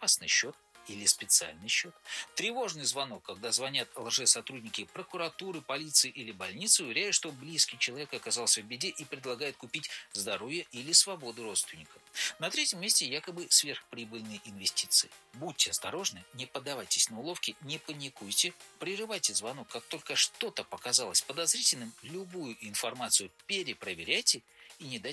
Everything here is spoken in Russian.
частный счет или специальный счет. Тревожный звонок, когда звонят лжесотрудники прокуратуры, полиции или больницы, уверяя, что близкий человек оказался в беде и предлагает купить здоровье или свободу родственника. На третьем месте якобы сверхприбыльные инвестиции. Будьте осторожны, не поддавайтесь на уловки, не паникуйте, прерывайте звонок, как только что-то показалось подозрительным, любую информацию перепроверяйте и не дайте